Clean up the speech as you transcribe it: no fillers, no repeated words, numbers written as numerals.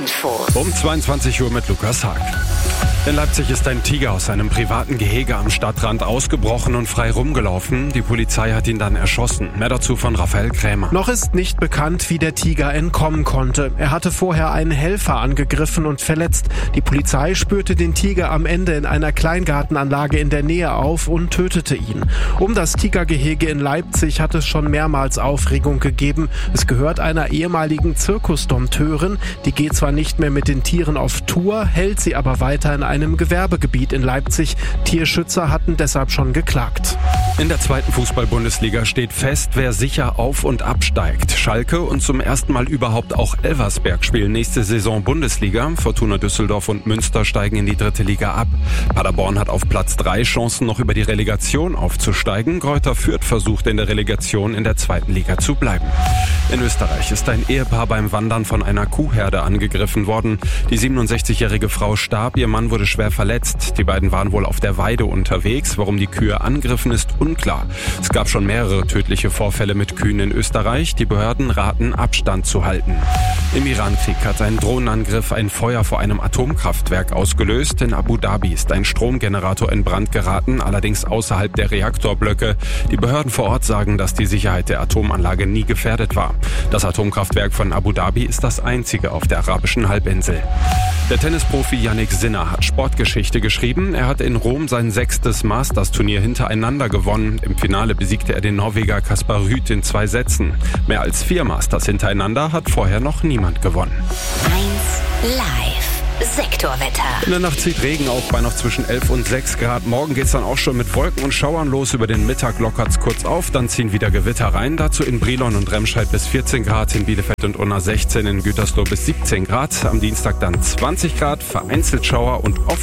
Info. Um 22 Uhr mit Lukas Haag. In Leipzig ist ein Tiger aus seinem privaten Gehege am Stadtrand ausgebrochen und frei rumgelaufen. Die Polizei hat ihn dann erschossen. Mehr dazu von Raphael Krämer. Noch ist nicht bekannt, wie der Tiger entkommen konnte. Er hatte vorher einen Helfer angegriffen und verletzt. Die Polizei spürte den Tiger am Ende in einer Kleingartenanlage in der Nähe auf und tötete ihn. Um das Tigergehege in Leipzig hat es schon mehrmals Aufregung gegeben. Es gehört einer ehemaligen Zirkusdompteurin. Die geht zwar nicht mehr mit den Tieren auf Tour, hält sie aber weiter in einem Gewerbegebiet in Leipzig. Tierschützer hatten deshalb schon geklagt. In der 2. Fußball-Bundesliga steht fest, wer sicher auf- und absteigt. Schalke und zum ersten Mal überhaupt auch Elversberg spielen nächste Saison Bundesliga. Fortuna Düsseldorf und Münster steigen in die 3. Liga ab. Paderborn hat auf Platz 3 Chancen, noch über die Relegation aufzusteigen. Greuther Fürth versucht in der Relegation in der 2. Liga zu bleiben. In Österreich ist ein Ehepaar beim Wandern von einer Kuhherde angegriffen worden. Die 67-jährige Frau starb, ihr Mann wurde schwer verletzt. Die beiden waren wohl auf der Weide unterwegs. Warum die Kühe angriffen, ist unklar. Es gab schon mehrere tödliche Vorfälle mit Kühen in Österreich. Die Behörden raten, Abstand zu halten. Im Iran-Krieg hat ein Drohnenangriff ein Feuer vor einem Atomkraftwerk ausgelöst. In Abu Dhabi ist ein Stromgenerator in Brand geraten, allerdings außerhalb der Reaktorblöcke. Die Behörden vor Ort sagen, dass die Sicherheit der Atomanlage nie gefährdet war. Das Atomkraftwerk von Abu Dhabi ist das einzige auf der arabischen Halbinsel. Der Tennisprofi Jannik Sinner hat Sportgeschichte geschrieben. Er hat in Rom sein 6. Masters-Turnier hintereinander gewonnen. Im Finale besiegte er den Norweger Kaspar Ruud in 2 Sätzen. Mehr als 4 Masters hintereinander hat vorher noch niemand gewonnen. 1 Live. Sektorwetter. In der Nacht zieht Regen auf bei noch zwischen 11 und 6 Grad. Morgen geht's dann auch schon mit Wolken und Schauern los. Über den Mittag lockert's kurz auf, dann ziehen wieder Gewitter rein. Dazu in Brilon und Remscheid bis 14 Grad, in Bielefeld und Unna 16, in Gütersloh bis 17 Grad. Am Dienstag dann 20 Grad, vereinzelt Schauer und oft